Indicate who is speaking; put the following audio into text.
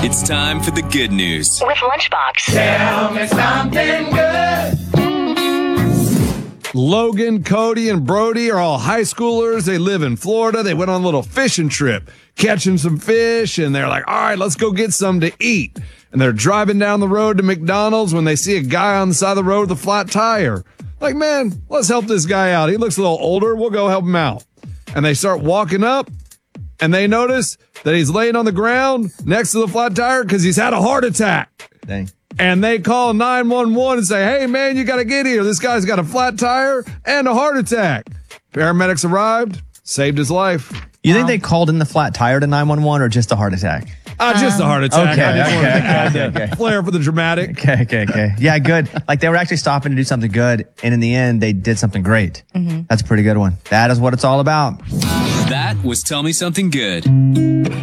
Speaker 1: It's time for the good news
Speaker 2: with Lunchbox.
Speaker 3: Tell me something good.
Speaker 4: Logan, Cody, and Brody are all high schoolers. They live in Florida. They went on a little fishing trip, catching some fish, and they're like, all right, let's go get some to eat. And they're driving down the road to McDonald's when they see a guy on the side of the road with a flat tire. Like, man, let's help this guy out. He looks a little older. We'll go help him out. And they start walking up, and they notice that he's laying on the ground next to the flat tire because he's had a heart attack.
Speaker 5: Dang.
Speaker 4: And they call 911 and say, hey, man, you got to get here. This guy's got a flat tire and a heart attack. Paramedics arrived, saved his life.
Speaker 5: You think they called in the flat tire to 911 or just a heart attack?
Speaker 4: Just a heart attack.
Speaker 5: Okay.
Speaker 4: Flair for the dramatic.
Speaker 5: Okay. Yeah, good. Like they were actually stopping to do something good, and in the end, they did something great. That's a pretty good one. That is what it's all about.
Speaker 1: That was Tell Me Something Good.